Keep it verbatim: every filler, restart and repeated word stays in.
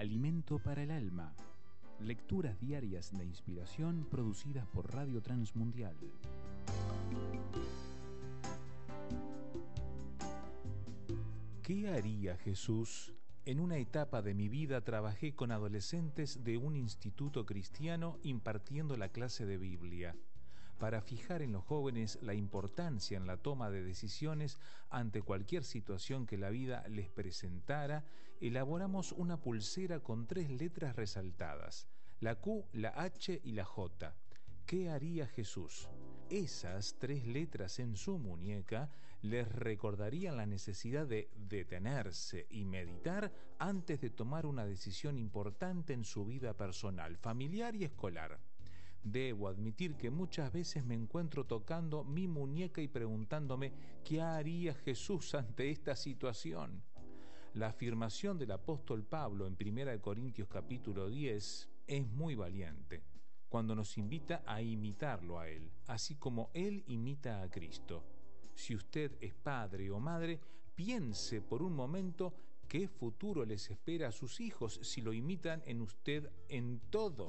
Alimento para el alma. Lecturas diarias de inspiración producidas por Radio Transmundial. ¿Qué haría Jesús? En una etapa de mi vida trabajé con adolescentes de un instituto cristiano impartiendo la clase de Biblia, para fijar en los jóvenes la importancia en la toma de decisiones ante cualquier situación que la vida les presentara. Elaboramos una pulsera con tres letras resaltadas, la Q, la H y la J. ¿Qué haría Jesús? Esas tres letras en su muñeca les recordarían la necesidad de detenerse y meditar antes de tomar una decisión importante en su vida personal, familiar y escolar. Debo admitir que muchas veces me encuentro tocando mi muñeca y preguntándome ¿qué haría Jesús ante esta situación? La afirmación del apóstol Pablo en primera de Corintios capítulo diez es muy valiente, cuando nos invita a imitarlo a Él, así como Él imita a Cristo. Si usted es padre o madre, piense por un momento qué futuro les espera a sus hijos si lo imitan en usted en todo.